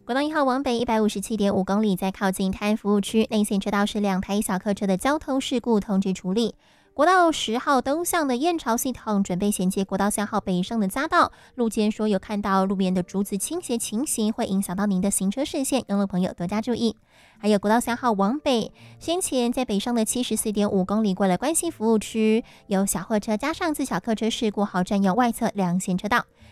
国道1号往北157.5公里，在靠近泰安服务区内线车道是2台小客车的交通事故通知处理。国道10号东向的燕巢系统准备衔接国道3号北上的匝道，路肩说有看到路边的竹子倾斜情形，会影响到您的行车视线，用路朋友多加注意。还有国道3号往北，先前在北上的74.5公里过了关西服务区，有小货车加上自小客车事故，好占用外侧2线车道。